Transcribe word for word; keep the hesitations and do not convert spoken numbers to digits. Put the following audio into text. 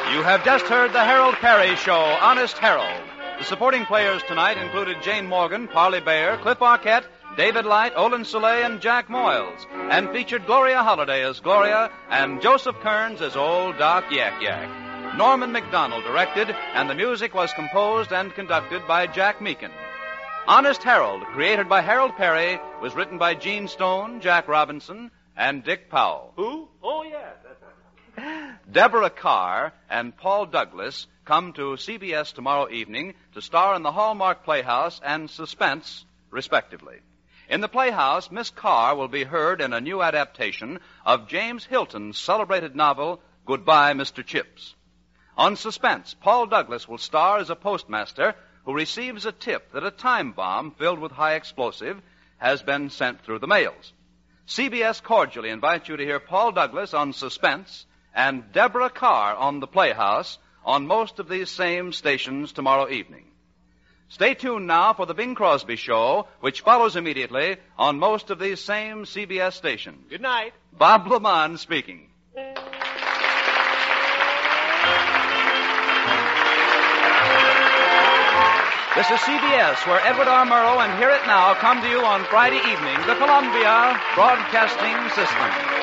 You have just heard the Harold Perry Show, Honest Harold. The supporting players tonight included Jane Morgan, Parley Baer, Cliff Arquette, David Light, Olin Soleil, and Jack Moyles, and featured Gloria Holliday as Gloria and Joseph Kearns as Old Doc Yak Yak. Norman McDonald directed, and the music was composed and conducted by Jack Meakin. Honest Harold, created by Harold Perry, was written by Gene Stone, Jack Robinson, and Dick Powell. Who? Oh, yes, that's right. Deborah Carr and Paul Douglas come to C B S tomorrow evening to star in the Hallmark Playhouse and Suspense, respectively. In the Playhouse, Miss Carr will be heard in a new adaptation of James Hilton's celebrated novel, Goodbye, Mister Chips. On Suspense, Paul Douglas will star as a postmaster who receives a tip that a time bomb filled with high explosive has been sent through the mails. C B S cordially invites you to hear Paul Douglas on Suspense and Deborah Carr on the Playhouse on most of these same stations tomorrow evening. Stay tuned now for the Bing Crosby Show, which follows immediately on most of these same C B S stations. Good night. Bob Lamont speaking. This is C B S, where Edward R. Murrow and Hear It Now come to you on Friday evening, the Columbia Broadcasting System.